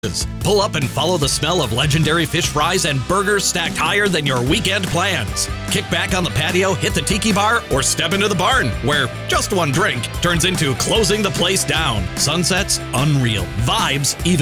Pull up and follow the smell of legendary fish fries and burgers stacked higher than your weekend plans. Kick back on the patio, hit the tiki bar, or step into the barn, where just one drink turns into closing the place down. Sunsets, unreal. Vibes, even